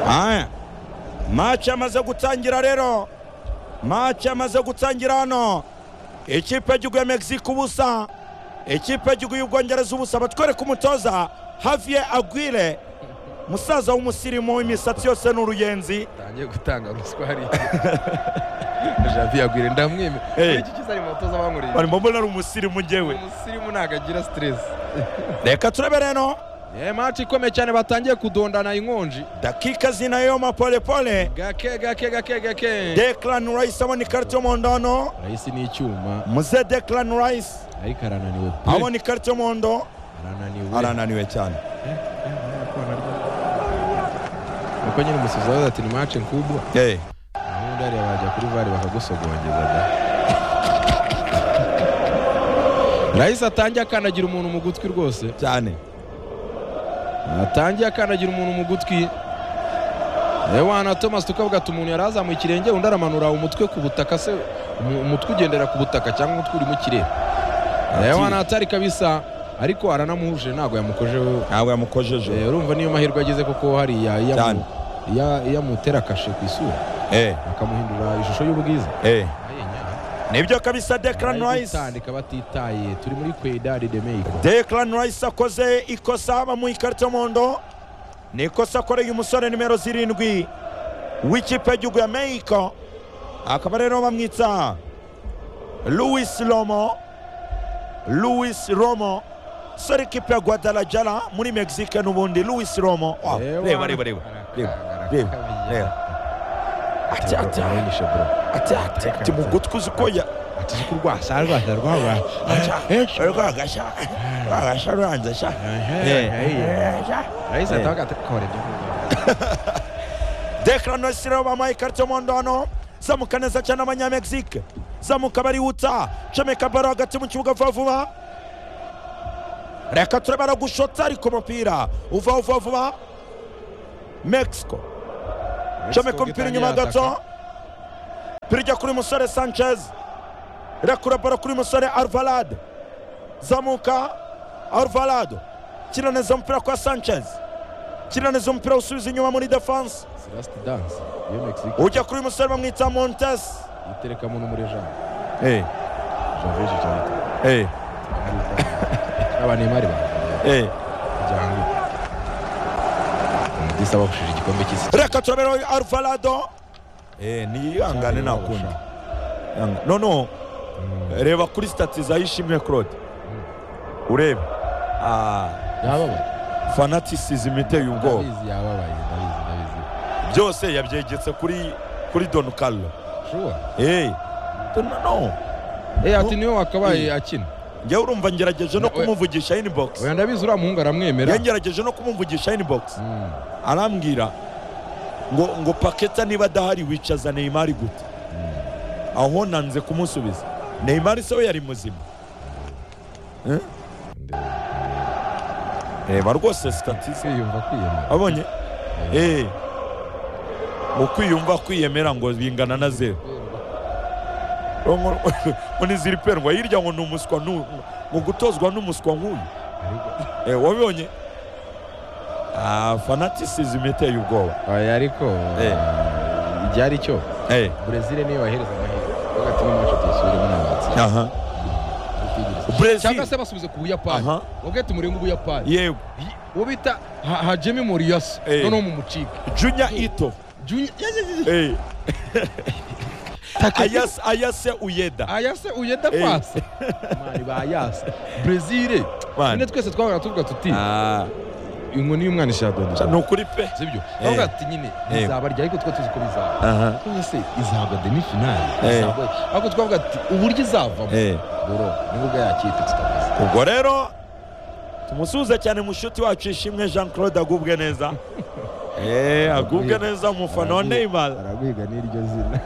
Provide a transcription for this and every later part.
aya match amaze gutangira rero, match amaze gutangira hano. Ikipe y'igihugu ya Mexique ubusa, ikipe y'igihugu y'Ubwongereza ubusa. Batwereka umutoza Javier Aguirre, musaza w'umusirimu w'imisatsi yose n'uruyenzi, tangiye gutanga ruswa hari Javier Aguirre ndamweme iki kizari mutoza bankoreye bari mbona ari umusirimu njyewe, umusirimu nagagira stress. Reka turebe rero match ikomeye cyane batangiye kudondana inkonji, dakika zinayoma pole pole. Gake Declan Rice abona ikarita y'umuhondo hano. Rice ni icyuma, muze Declan Rice ariko arananiwe, abona ikarita y'umuhondo, arananiwe cyane. uko nyine umusifuzi wawe ati ni match nkubwa ubundi ari abajya kuri VAR bakagusogongeza. Rice atangiye akanagira umuntu mu gutwi rwose cyane, atangiye akanagira umuntu mu gutwi. Ewana Thomas tukavuga ati umuntu yarazamuye ikirenge undi aramanura umutwe ku butaka, se umutwe ugendera ku butaka cyangwa umutwe uri mu kirere. Ewana atari kabisa, ariko aranamuhuje ntago yamukojeje. Urumva niyo mahirwe ageze koko hari ya mutera kashe ku isura akamuhindura ishusho y'ubwiza. Nibyo kabisa. Declan Rice tandika batitaye, turi muri Queidad de Mexico. Declan Rice akoze ikosa bamuha ikarita y'umuhondo, ni ikosa akoreye umusore nimero 7 w'ikipe y'igihugu ya Mexico, akaba rero bamwita Luis Romo, sore ikipe ya Guadalajara muri Mexique n'ubundi. Luis Romo reba ati mu gutwi uzikoya ati kurwasa rwagasha ruranze sha. Raisa ataga kore. Declan Rice bamuha ikarita y'umuhondo hano. Zamuka neza cyane abanya-Mexique, zamuka barihuta, comeka baro hagati mu kibuga vuba. Reka turebe aragushota ariko umupira uva Mexico. Comeka umupira inyuma gato, pirija kuri musore Sanchez, rekura baro kuri musore Alvarado, zamuka Alvarado, kina neza umupira kwa Sanchez, kina neza umupira usubiza inyuma muri defense. Dance yo Mexico ujya kuri musore bamwita Montes, itereka muntu muri Jean Javeje cyane abane mari jangu ndisaba kushira igikombe cy'isi. Reka turabero Alvarado ni yangane nakunda no reba kuri statistics ayishimwe Claude, urebe yababaye fanaticism iteye ubwoba, yababaye byose yabyegetse kuri Don Carlo. Ati niyo wakabaye akina. Njye urumva ngerageje no kumuvugisha inbox. Oya ndabizi uriya muhungu aramwemera. Ngerageje no kumuvugisha inbox. Arambwira ngo Paqueta niba adahari wicaza Neymar gute. Aho nanze kumusubiza. Neymar se we yari muzima. Barwose statistics yumva kwiyemera. Abonye? Ukwiyumva kwiyemera ngo bingana na 0. Oni ziriperwa hirya ngo numuswa ngo gutozwa n'umuswa nk'uyu. Wabonye? Fanaticism iteye ubwoba. Ariko ibyari cyo. Brazil niyo bahereza amahirwe. Bagati n'amacho tuyisubiremo n'abatsi. Brazil cyangwa se basubize ku Buyapani. Bagati murenga Ubuyapani. Yego. Wo bita Hajime Moriyasu no mu mucika. Junior Ito. Ayase Uyeda kwasa mari bayase Brazil ne twese twabona tuvuga tuti inkoni y'umwana ishadonje no kuri pe sibyo bavuga ati nyine izaba rya ariko twa tuzi ko bizaba twese izaba demi finale ariko twavuga ati uburyo izavamo boro nubwo yakipe tutavuze. Ubwo rero tumusuze cyane mushuti wacu Ishimwe Jean Claude agubwe neza. Agubwe neza umufana wa Neymar. Aragwiga n'iryo zina.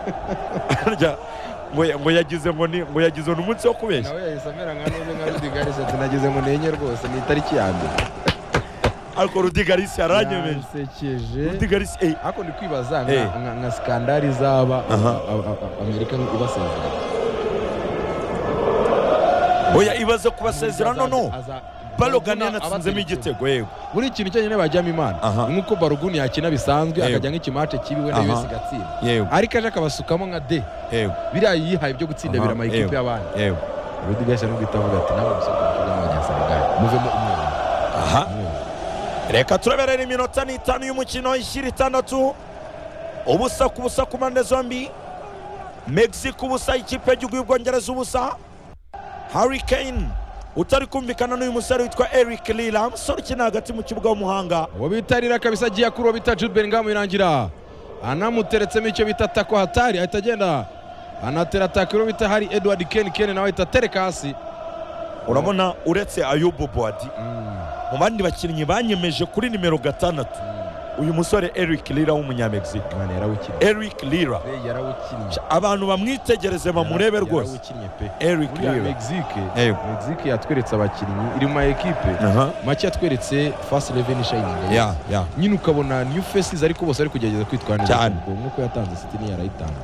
Ngo yagize n'umunsi wo kubeshya. Nawe yayisamera nka Rudiger se tunagize ngo nenye rwose ni tariki ya mbere. Ariko Rudiger yaranyemeje. Sekeje. Rudiger ako ndi kwibaza nka skandali zaba Amerika ibasezera. Oya ibaze kubasezera no. Balogun yanatsinzemo igitego yego buri kintu cyanyine bajyamo imana nkuko Balogun yakina bisanzwe akajya nk'ikimace kibiwe na US gatsinda ariko aje akabasukamo nka de biriya yihaye byo gutsinda birama ikipe y'abandi yego Rudi Gasha no gitavuga ati nawe musoko cy'Abanyasenegal muvemo umwe reka turaberera iminota n'itanu y'umukino ishyira 6 ubusa ku busa ku mpande zombi Mexico ubusa ikipe y'igihugu y'Ubwongereza ubusa Harry Kane utari kumvikana n'uyu musore witwa Eric Lira umusore ukina hagati mu kibuga w'umuhanga uwo bitarira kabisa agiye kuri uwo bita Jude Bellingham irangira anamuteretsemo icyo bita tako hatari ahita agenda anatera takiro bita hari Edward Kane nawe ahita atereka hasi urabona uretse Ayubu Boadi mu bandi bakinnyi banyemeje kuri nimero 6 uyu musore Eric Lira w'umunyamegizike Eric Lira abantu bamwitegereze bamurebe rwose Eric Lira Mexique yatweretse abakinnyi iri mu equipe make yatweretse Fast 11 shining nyine ukabona new faces ariko bose ari kugerageza kwitwara neza nkuko yatanze City ni yarayitanze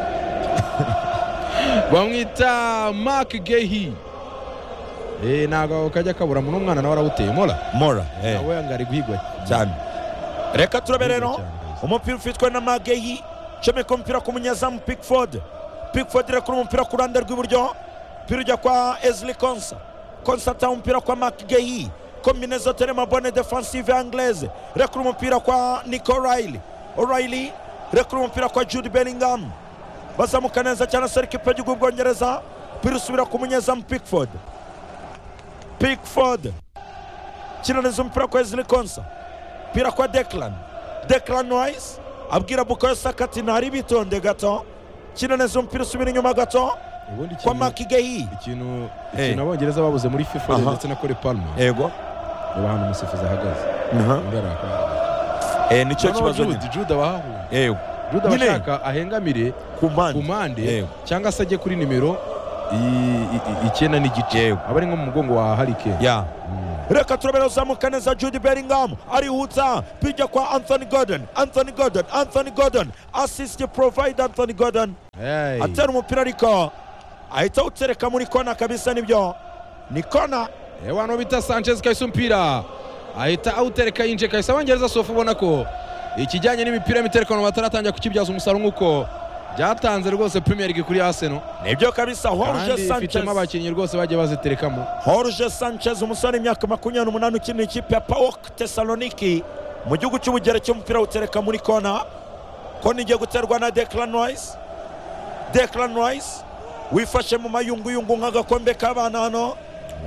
bamwita Mark Gehi naga kajya kabura mu mwana nawe arawuteye Mora nawe ngari guhigwa cyane reka turaberero umupira ufitwe na Magehi chomeka umupira ku munyezamu Pickford rekura umupira ku ruhande rw'iburyo pirujya kwa Ezli Konsa ta umupira kwa Magehi combinaison terema bonne défensive anglaise rekura umupira kwa Nico O'Reilly rekura umupira kwa Jude Bellingham bazamuka neza cyane Serkipe y'Igihugu Bwongereza pirusubira ku munyezamu Pickford kinaneza umupira kwa Ezli Konsa pira kwa Declan Rice abwira Bukayo Saka ati ntari bitonde gato kinaneza umupira usubira inyuma gato kwa Makigehi ikintu Abongereza babuze muri FIFA ndetse na Cole Palmer yego abantu umusifuzi ahagaze nicyo kibazo Jude abaho yego Jude abashaka ahengamire ku mpande cyangwa se ajye kuri nimero 9 n'igice abari nko mu mugongo wa Harry Kane reka turabera uzamuka neza Jude Bellingham arihuta bijya kwa Anthony Gordon assist provide Anthony Gordon atera umupira ariko ahita utereka muri kona kabisa nibyo ni kona wano bita Sanchez kahise umupira ahita awutereka yinje kahise Abongereza sofa ubona ko ikijyanye n'imipira y'imiterekano bataratangira kukibyaza umusaruro nk'uko byatanze rwose Premier League kuri Arsenal nibyo kabisa Jorge Sanchez abakinnyi rwose bagiye baziterekamo Jorge Sanchez umusore imyaka 28 ukina ikipe ya PAOK Thessaloniki mu gihugu cy'Ubugereki umupira utereka muri kona igiye guterwa na Declan Rice wifashe mu mayunguyungu nk'agakombe k'abana hano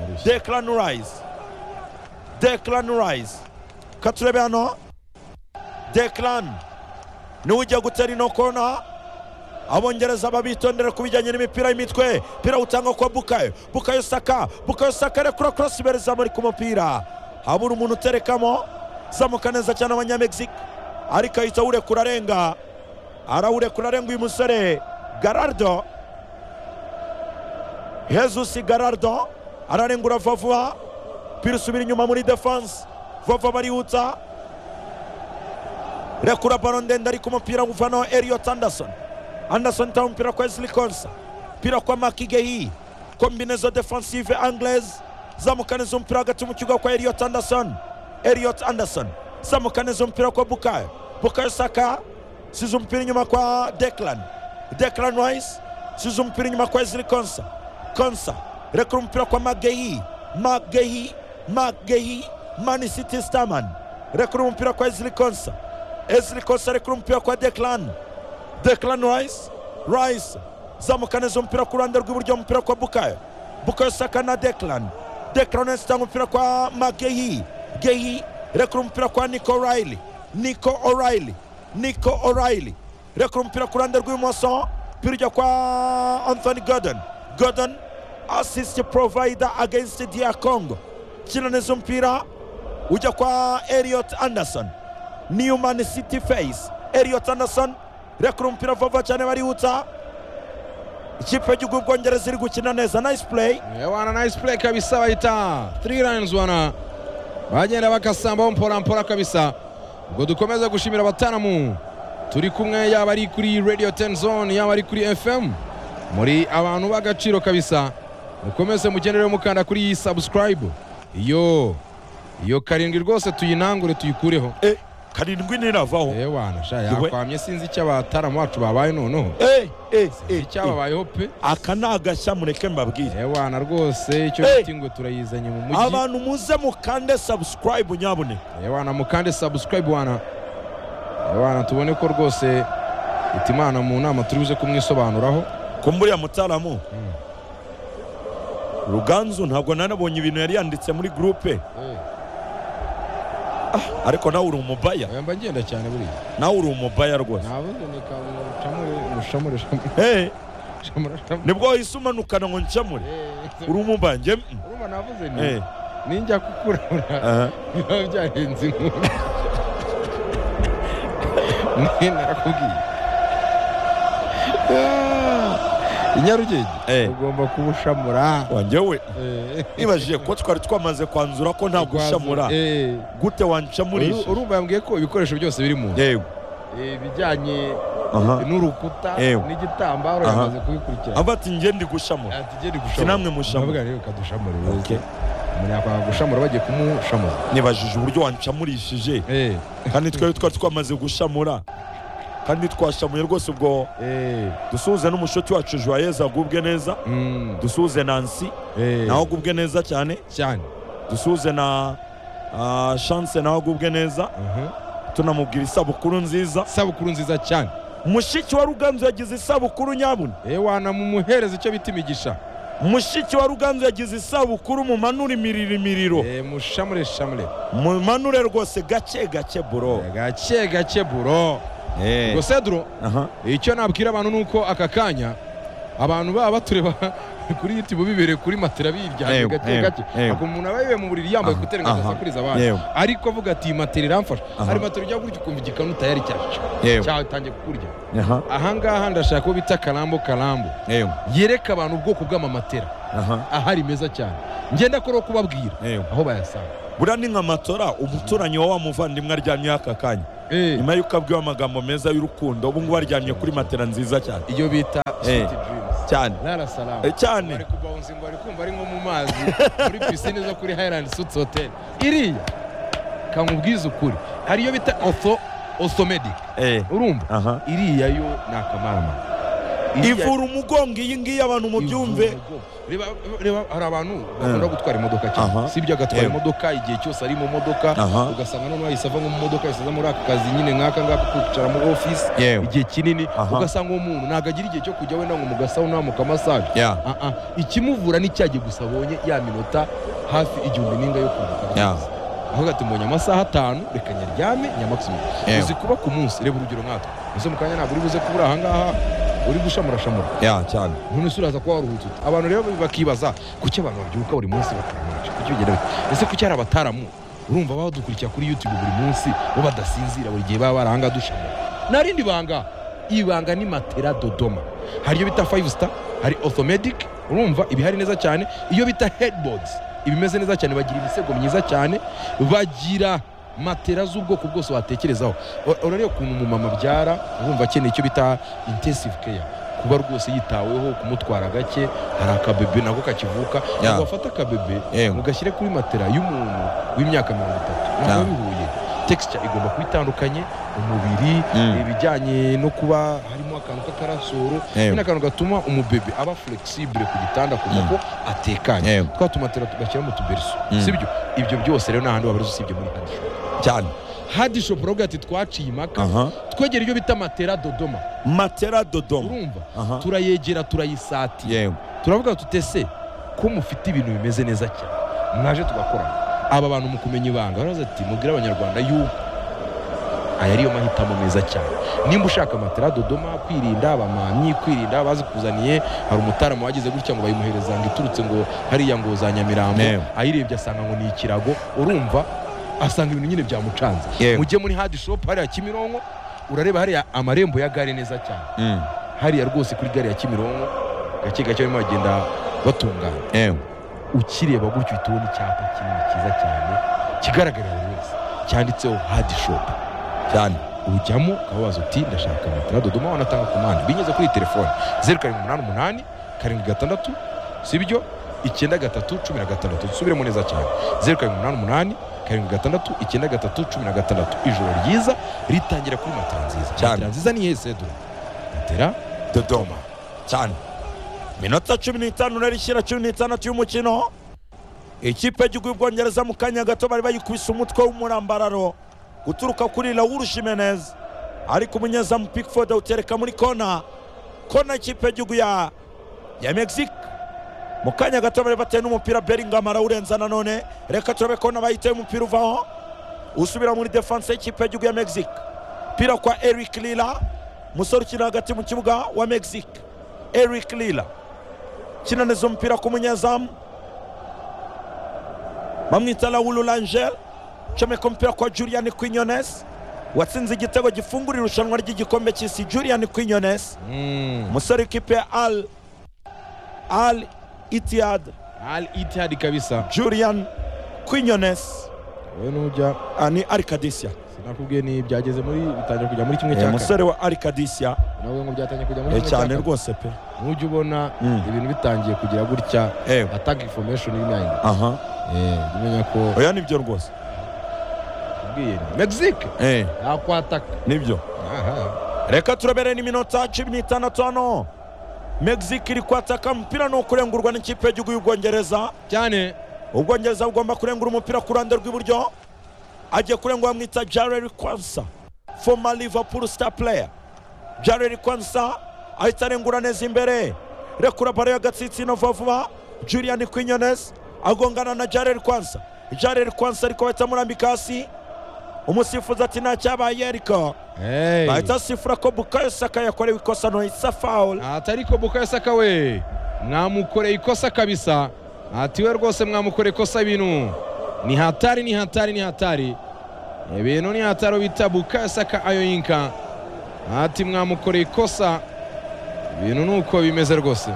Declan Rice katurebe hano Declan niwe ujya gutera ino kona Abongereza babitondera kubijyanye n'imipira y'imitwe pira utanga kwa Bukayo Saka rekura cross ibereza muri ku mupira habura umuntu uterekamo zamuka neza cyane abanyamegizike ariko ahita urekura uyu musore Jesus Gallardo ararengura vuba pira usubira inyuma muri defense vuba barihuta rekura ballon ndende ari ku mupira uvanaho Elliot Anderson ta mpira kwa Ezli Konsa pira kwa Makigehi combinaison defensive anglaise zamukaneza mpira hagati mu kibuga kwa Elliot Anderson zamukaneza mpira kwa Bukayo Saka sizo mpira inyuma kwa Declan Rice sizo mpira inyuma kwa Ezli Konsa rekura mpira kwa Magehi Man City Starman rekura mpira kwa Ezli Konsa rekura mpira kwa Declan Rice zamukaneza mpira ku ruhande rw'iburyo mpira kwa Bukayo Saka na Declan stanga mpira kwa Magehi rekura mpira kwa Nico O'Reilly rekura mpira ku ruhande rw'ibumoso pirujya kwa Anthony Gordon assist provider against DR Congo kinaneza mpira ujya kwa Elliot Anderson New Man City face Elliot Anderson rekura umupira vuba cyane barihuta ikipe y'Igihugu Bwongereza iri gukina neza nice play kabisa bahita 3 lines wana bagenda bakasamba mpora kabisa ubwo dukomeza gushimira abatanamu turi kumwe yaba ari kuri Radio 10 Zone yaba ari kuri FM muri abantu b'agaciro kabisa mukomeze mugenderere mukanda kuri subscribe iyo karindwi rwose tuyinangure tuyikureho. Karindwi niravaho. Wana sha yakwamye sinzi icyo abataramu bacu babaye noneho. Icyababayeho pe. Aka nagashya mureke mbabwire. Wana rwose icyo bitingwe turayizanye mu mujyi. Abantu muze mukande subscribe nyabune. Wana mukande subscribe wana. Wana tubone ko rwose itimana mu nama turibuze kumwisobanuraho. Kumburiya mutaramu. Ruganzu ntabwo nanabonye ibintu yari yanditse muri groupe. Ariko nawe uri umubaya. Yamba ngenda cyane buri. Nawe uri umubaya rwose. Nabuze mushamure. Nibwo isumanukana ngo ncamure. Uri umubaya nge. Urumva navuze ni. Ninjya kukurura. Biba byarenze inkuru. Narakubwiye. Inyarugenge ugomba kubushamura wanjyewe nibajije ko twari twamaze kwanzura ko nta gushamura gute wancamurisha. Urumva yambwiye ko ibikoresho byose biri mu yego bijyanye n'urukuta n'igitambaro yamaze kubikurikira. Abati nge ndi gushamura sinamwe mushamura kadushamura umuntu yakwaga gushamura bagiye kumushamura. Nibajije uburyo wancamurishije kandi twari twamaze gushamura kandi twashamuye rwose ubwo dusuhuze n'umushoti wacu Joyeuse agubwe neza, dusuhuze Nancy nawe agubwe neza cyane dusuhuze na Chance nawe agubwe neza, tunamubwira isabukuru nziza cyane. Mushiki wa Ruganzu yagize isabukuru nyabuna. Wana mumuhereza icyo bita imigisha. Mushiki wa Ruganzu yagize isabukuru mu manura imiriro. Mushamure mu manure rwose gake buro. Gake buro. Cedro icyo nabwira abantu nuko aka kanya abantu baba batureba kuri YouTube bibere kuri matera biryanye gake umuntu abaye mu buriri yambaye kuterenga asakuriza abantu ariko avuga ati matera iramfasha ari matera ujya gutyo kumva igikanu tayari cyaje tangiye kukurya. Aha ngaha ndashaka ko bita karambo yereka abantu ubwoko bw'amamatera ahari meza cyane ngenda ko kubabwira aho bayasanga. Bura ni nka matora umuturanyi wa muvandimwe aryamye aka kanya nyuma y'uko abwiwe amagambo meza y'urukundo ubu ngubu aryamye kuri matera nziza cyane iyo bita Sweet Dreams cyane cyane ari kubawunzi ngo ari kumva ari nko mu mazi muri piscine zo kuri Highland Suites Hotel iriya kamubwiza ukuri hari iyo bita Orthomedic urumva iriya yo nakamarama ivura umugongo iyi ngiyi abantu mu byumve. Reba hari abantu bakunda gutwara imodoka cyane sibyo agatwara imodoka igihe cyose ari mu modoka ugasanga none yahise ava mu modoka yahise muri aka kazi nyine nk'aka ngaka kwicara mu office igihe kinini ugasanga uwo muntu ntabwo agira igihe cyo kujya wenda ngo mugasauna mu kamassage ikimuvura n'icyagiye gusa abonye ya minota hafi 1000 n'inga yo kuruhuka aho gatimbonye amasaha 5 reka nyaryame maximum uzi kuba ku munsi. Reba urugero nkatwe ese mukanya ntabwo uri buze kubura aha ngaha uri gushamura cyane none suraza ko waruhutse. Abantu rero bakibaza kuki abantu babyuka buri munsi bakaramuca kuki bigenda ese kuki ari abataramu urumva badukurikira kuri YouTube buri munsi bo badasinzira buri gihe baba baranga dushamura. Narindi ibanga ni matera Dodoma hari iyo bita 5 star hari Orthomedic urumva ibihari neza cyane. Iyo bita headboards ibimeze neza cyane bagira ibisego myiza cyane bagira matera z'ubwoko bwose watekerezaho. Urareba ukuntu umumama byara urumva akeneye icyo bita intensive care kuba rwose yitaweho kumutwara gake. Hari akabebe nako kakivuka ngo bafata akabebe mugashyire kuri matera y'umuntu w'imyaka 30 ntabwo bihuye. Texture igomba kwitandukanye umubiri ibijyanye no kuba harimo akantu k'akarasoro n'akantu gatuma umubebe aba flexible ku gitanda kuva ko atekanye. Twatumatera tugashyira mu tuberso sibyo ibyo byose rero n'ahandi wabarizo usibye muri cyane Hadi Shop roga ati twaciye imaka twegera iyo bita matera Dodoma urumva turayegera turayisati turavuga tutese ko mufite ibintu bimeze neza cyane mwaje tugakorana. Aba bantu mu kumenya ibanga baraza ati mubwira abanyarwanda yuko aya ariyo mahitamo meza cyane. Nimba ushaka matera Dodoma kwirinda abamamyi kwirinda bazikuzaniye hari umutaramu wagize gutya ngo bayimuhereza ngo iturutse ngo hariya ngo za Nyamirambo ayirebye asanga ngo ni ikirago urumva asanga ibintu nyine byamucanze. Mujye muri Hadi Shop hariya Kimironko urareba hariya amarembo ya gare neza cyane hariya rwose kuri gare ya Kimironko gake barimo bagenda batungana ukireba gutyo utubona icyapa kinini cyiza cyane kigaragarira buri wese cyanditseho Hadi Shop cyane. Ujyamo ukababaza uti ndashaka matera Dodoma wanatanga komande binyuze kuri telefone 0788 76 sibyo 9-3-16 dusubiremo neza cyane 0788-76-9-3-16 ijoro ryiza ritangira kuri matera nziza. Matera nziza ni yese matera Dodoma cyane. Minota 15 narishyira 16 y'umukino. Ikipe y'igihugu y'Ubwongereza mu kanya gato bari bayikubise umutwe w'umurambararo guturuka kuri Raul Jimenez, ariko umunyezamu Pickford utereka muri kona ikipe y'igihugu ya Mexique. Mu kanya gato bari bateye n'umupira Bellingham arawurenza nanone. Reka turabe kona bayiteye umupira uvaho usubira muri defense y'ikipe y'igihugu ya Mexique. Pira kwa Eric Lila, musore ukina hagati mu kibuga wa Mexique. Eric Lila kinaneza umupira ku munyezamu bamwita Raul Langel, comeka umupira kwa Julian Quinones watsinze igitego gifungura irushanwa ry'igikombe cy'isi. Julian Quinones musore w'ikipe ya Al Ittihad kabisa. Julian Quinones nujya ni Arcadisia, sinakubwiye ni byageze muri bitangiye kujya muri kimwe cya musore wa Arcadisia nawe ngo byatangiye kujya muri cyane rwose pe. Nujya ubona ibintu bitangiye kugira gutya attack information y'imyanya umenya ko oya nibyo rwose ubwiye Mexique akwataka nibyo. Reka turabere ni minota 16 hano. Mexique iri kwataka, umupira no kurengurwa n'ikipe y'igihugu y'Ubwongereza cyane. Ubwongereza bugomba kurengura umupira ku ruhande rw'iburyo. Agiye kurengura mwita Jarrell Quansah, former Liverpool star player. Jarrell Quansah ahita arengura neza imbere. Rekura baro y'agatsitsino vuba. Julian Quinones agongana na Jarrell Quansah. Jarrell Quansah ariko bahita murambika hasi. Umusifuzi ati nta cyabaye ariko bahita sifura ko Bukayo Saka yakorewe ikosa no isa foul. Atari ko Bukayo Saka we mwamukoreye ikosa kabisa. Ati we rwose mwamukoreye ikosa, ibintu ni hatari ibintu ni hatari bita Bukayo Saka ayoyinka. Ati mwamukoreye ikosa, ibintu nuko bimeze rwose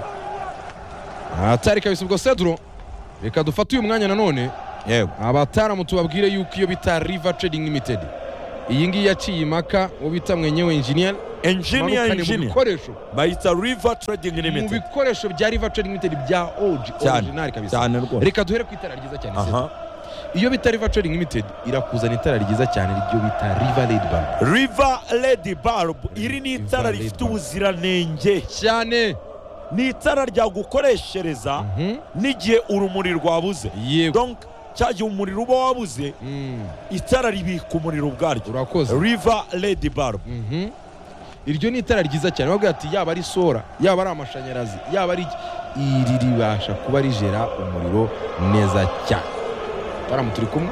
hatari kabisa. Ubwo Cedro reka dufate uyu mwanya nanone abataramu tubabwire yuko iyo bita River Trading Limited iyi ngiyi yaciye impaka uwo bita mwenyewe engineer bikoresho bayita River Trading Limited, mu bikoresho bya River Trading Limited bya original kabisa. Reka duhere ku itara ryiza cyane. Iyo bita River Trading Limited irakuzana itara ryiza cyane ryo bita River LED Bulb. Iri ni itara rifite ubuziranenge cyane, ni itara ryagukoreshereza n'igihe urumuri rwabuze. Donc cyagiye umuriro uba wabuze itara ribika umuriro ubwaryo. Urakoze. River LED Bulb. Iryo ni itara ryiza cyane. Bavuga ati yaba ari sora, yaba ari amashanyarazi, yaba ari iri ribasha kuba rijera umuriro neza cyane. Turi kumwe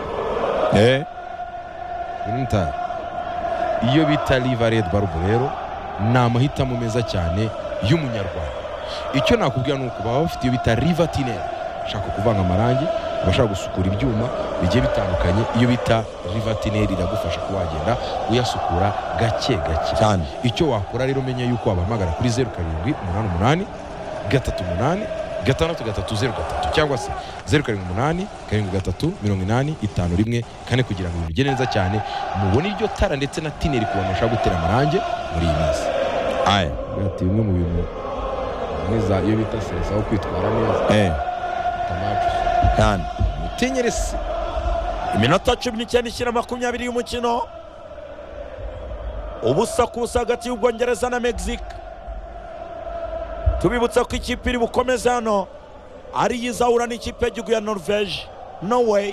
iyo bita River LED Bulb rero ni amahitamo meza cyane y'umunyarwanda. Icyo nakubwira ni uko baba bafite iyo bita River Tiner, ushaka kuvanga amarangi, bashaka gusukura ibyuma bigiye bitandukanye. Iyo bita River Tiner iragufasha kuwagenda uyasukura gake cyane. Icyo wakora rero menya yuko wabahamagara kuri 0788-38-630 cyangwa se 0788-73-80-51 kugira ngo ibintu bigende neza cyane. Mubone iryo tara ndetse na Tiner ku bantu bashaka gutera amarangi muri iyi minsi. Ati bimwe mu bintu neza iyo bita sensa aho kwitwara neza kandi mutenyerese. Iminota 19 ishyira 20 y'umukino. Ubusa kusa hagati y'Ubwongereza na Mexique. Tubibutsa ko ikipe iri bukomeza hano ari yizahura n'ikipe y'igihugu ya Norvege. Norway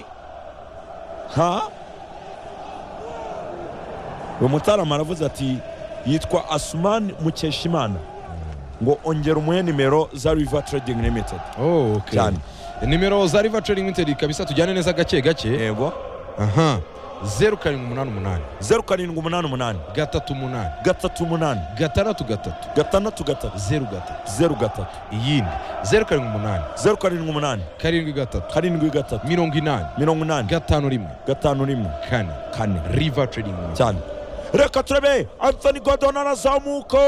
uyu mutarama aravuze ati yitwa Asuman Mukeshimana ngo ongera umuhe nimero za River Trading Limited. Cyane nimero za River Trading Limited kabisa, tujyane neza gake. Yego 0788 0788 38 03 iyindi 0788 73 40 River Trading cyane. Reka turebe Anthony Gordon arazamuka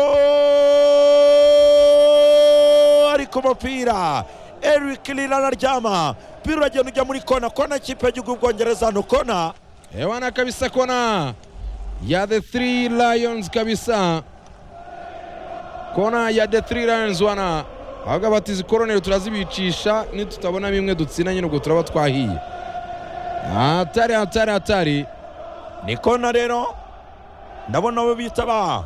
ariko umupira Eric Lila araryama, pira uragenda ujya muri kona ikipe y'igihugu y'Ubwongereza hano kona ewana kabisa, kona ya the Three Lions kabisa, kona ya the Three Lions wana ahubwo batizi koroneri turazibicisha nitutabona bimwe dutsina nyine ubwo turaba twahiye. Hatari ni kona rero ndabona abo bita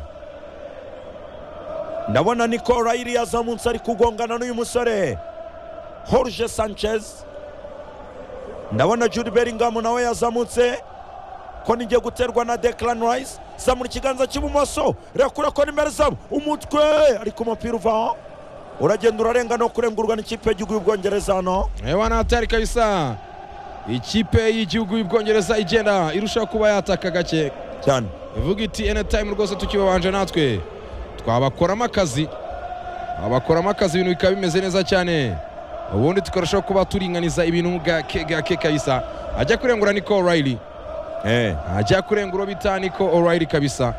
ndabona Nico Riley yazamutse ari kugongana n'uyu musore Jorge Sanchez. Ndabona Jude Bellingham nawe yazamutse ko ngiye guterwa na Declan Rice. Zamura ikiganza cy'ibumoso rekura ko nimero zabo umutwe ariko umupira uva uragenda urarenga no kurengurwa n'ikipe y'igihugu y'Ubwongereza hano. Ewana hatari kabisa. Ikipe y'igihugu y'Ubwongereza igenda irusha kuba yataka gake cyane. Ivuga iti anytime rwose tukibabanje natwe twabakoramo akazi. Abakoramo akazi ibintu bikaba bimeze neza cyane. Ubundi tukarushaho kuba turinganiza ibintu gake kabisa. Ajya kurengura Nico Riley. Ajya kurengura bita Nico Riley kabisa.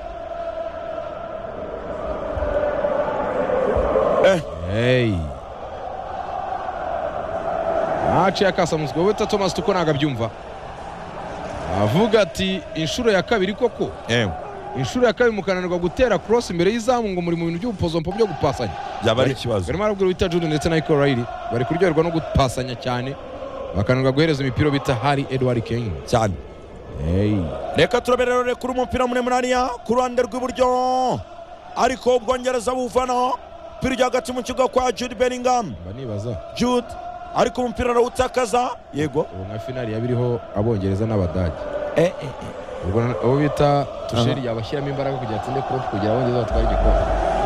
Acha yakasa musgo wita Thomas tuko nagabyumva. Avuga ati inshuro ya kabiri koko. Inshuro ya kabiri mukananirwa gutera cross imbere y'izamu ngo muri mu bintu by'ubupozompo byo gupasanya. Byaba ari ikibazo. Barimo arabwira wita Jude ndetse na Nico Riley bari kuryoherwa no gupasanya cyane. Bakananirwa guhereza imipiro bita Harry Edward Kane cyane. Reka turaberere kuri umupira Munyanariya ku ruhande rw'iburyo ariko Ubwongereza buvana piri hagati mu kigo kwa Jude Bellingham. Banibaza Jude ariko umupira arawutakaza. Yego ubu nka finali yabiriho Abongereza n'Abadage. Ubwo bita Tuchel yabashyiramo imbaraga kugira atinde Klopp kugira Abongereza batware igikombe.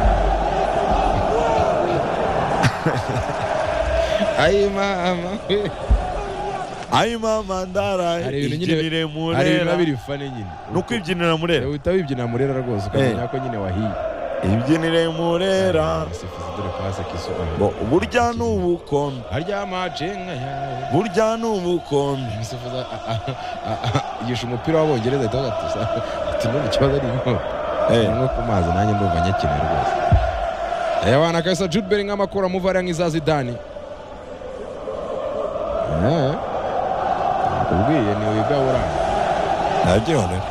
Ayi mama ndara ibyinire murera. Ari nabiri fane nyine. Nukwibyinira murera. Uhita wibyinira murera rwose ukamenya ko nyine wahiye. Ibyinire murera. Sifuzi dore pase kisuba. Burya n'ubukombe. Harya amacenga yawe. Burya n'ubukombe. Sifuza yishe umupira w'Abongereza itagatusa. Ati no kibazo ari inko. Nko ku mazi nanjye ndumva nyakina rwose. Ewana kasa Jude Bellingham akora muvara nk'iza Zidane. Ubwiye ni wigabura. Nagione.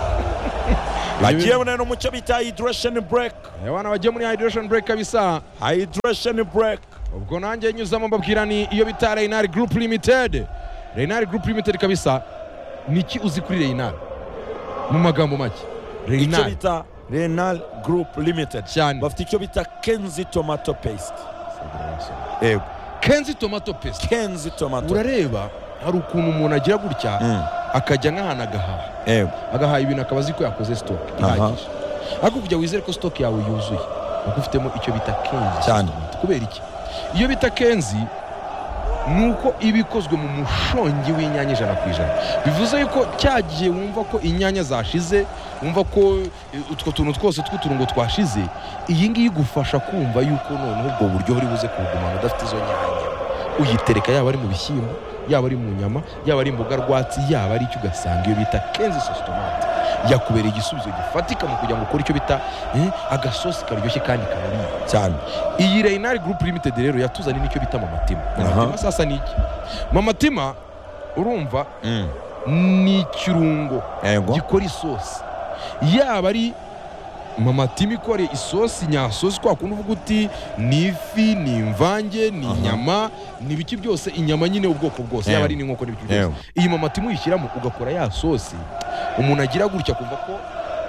Bagiye muri no mucyo bita hydration break. Ewana bagiye muri hydration break kabisa. Hydration break. Ubwo nanjye nyuzamo mbabwira ni iyo bita Reynard Group Limited. Reynard Group Limited kabisa. Niki uzi kuri Reynard? Mu magambo make. Icyo bita Reynard Group Limited. Cyane. Bafite icyo bita Kenzi tomato paste. Ego. Kenzi tomato paste. Kenzi tomato. Urareba hari ukuntu umuntu agira gutya akajya nk'ahantu agahaha. Agahaha ibintu akabazi ko yakoze stock ihagije. Ariko kujya wizere ko stock yawe yuzuye. Uko ufitemo icyo bita Kenzi cyane. Kubera iki? Iyo bita Kenzi nuko ibikozwe mu mushongi w'inyanya 100%. Bivuze yuko cyagiye wumva ko inyanya zashize, wumva ko utwo tuntu twose tw'uturungo twashize, iyi ngiyi igufasha kumva yuko noneho ubwo buryo buri buze kugumana udafite izo nyanya. Uyitereka yaba ari mu bishyimbo, yaba ari mu nyama, yaba ari imboga rwatsi, yaba ari icyo ugasanga iyo bita Kenzi sauce tomate yakubereye igisubizo gifatika mu kugira ngo ukore icyo bita agasosi karyoshye kandi kanariye cyane. Iyi Reynard Group Limited rero yatuzanye n'icyo bita Mamatima. Mamatima sasa ni iki? Mamatima urumva ni ikirungo gikora isosi. Yaba ari Mamatima ikore isosi nyasosi kwa kundi uvuga uti ni ifi, ni imvange, ni inyama, ni biki byose inyama nyine ubwoko bwose yaba ari n'inkoko n'ibiki byose. Iyi Mamatima uyishyiramo ugakora ya sosi umuntu agira gutya kumva ko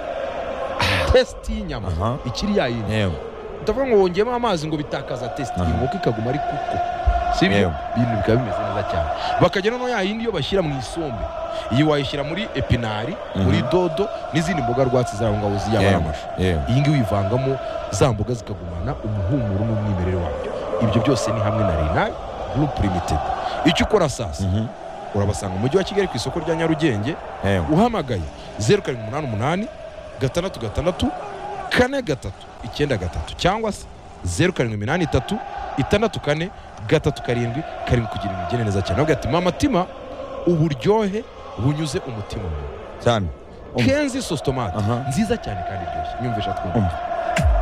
test y'inyama ikiri yayindi. Utavuga ngo wongeyemo amazi ngo bitakaza test inkoko ikaguma ari kuko sibyo ibintu bikaba bimeze neza cyane. Bakagera no yayindi yo bashyira mu isombe. Iyi wayishyira muri epinari, muri dodo n'izindi mboga rwatsi zaho ngaho ziyaba amashu. Iyi ngiyi uyivangamo za mboga zikagumana umuhumuro n'umwimerere wabyo. Ibyo byose ni hamwe na Reynard Group Limited. Icyo ukora sasa urabasanga mu mujyi wa Kigali ku isoko rya Nyarugenge. Uhamagaye 0788 66 43 93 cyangwa se 0783 64 3 7 kugira imigene neza cyane. Avuga ati Mamatima uburyohe bunyuze umutima cyane. Kenzi sauce tomate nziza cyane kandi iryoshye. Nyumvisha twumva.